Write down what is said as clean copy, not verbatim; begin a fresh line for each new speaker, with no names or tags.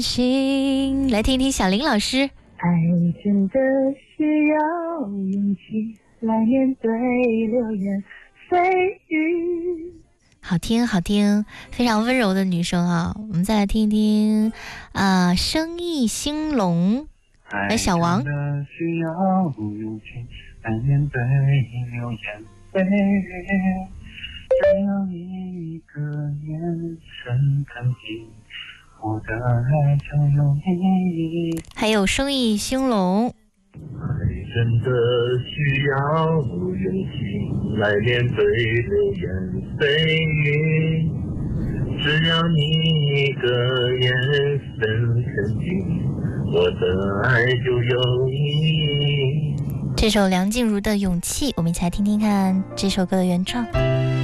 心，来听听小林老师。
爱真的需要勇气来面对流言蜚语。
好听好听，非常温柔的女生啊。我们再来听一听生意兴隆，来小王。
爱真的需要勇气来面对流言蜚语，只要你一个眼神肯定，我的爱就有意义。
还有生意兴隆。
爱真的需要勇气来面对流言蜚语，只要你一个眼神肯定，我的爱就有意义。
这首梁静茹的《勇气》，我们一起来听听看这首歌的原创。